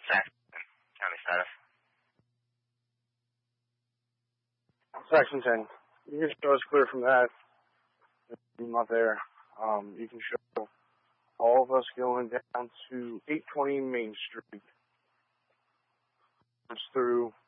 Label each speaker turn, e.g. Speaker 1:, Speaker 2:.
Speaker 1: Saxon County status.
Speaker 2: Section 10. You can show us clear from that. I'm not there. You can show all of us going down to 820 Main Street. It's through